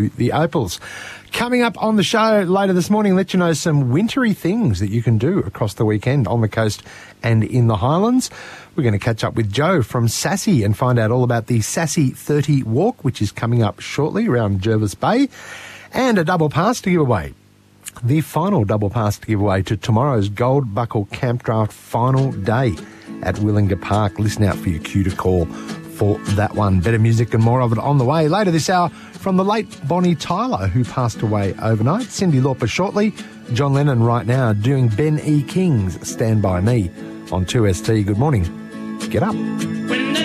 The Opals. Coming up on the show later this morning, let you know some wintry things that you can do across the weekend on the coast and in the Highlands. We're going to catch up with Joe from Sassy and find out all about the Sassy 30 Walk, which is coming up shortly around Jervis Bay, and a double pass to give away. The final double pass to give away to tomorrow's Gold Buckle Camp Draft final day at Willinga Park. Listen out for your cue to call for that one. Better music and more of it on the way later this hour from the late Bonnie Tyler, who passed away overnight. Cyndi Lauper shortly. John Lennon right now doing Ben E. King's Stand By Me on 2ST. Good morning. Get up.